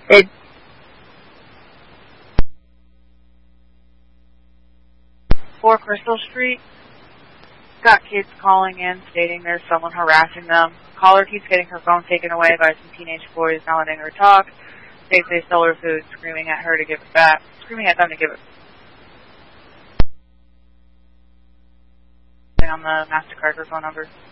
It 4 Crystal Street. Got kids calling in stating there's someone harassing them. Caller keeps getting her phone taken away by some teenage boys not letting her talk. States they stole her food, screaming at her to give it back. Screaming at them to give it. On the MasterCard or phone number.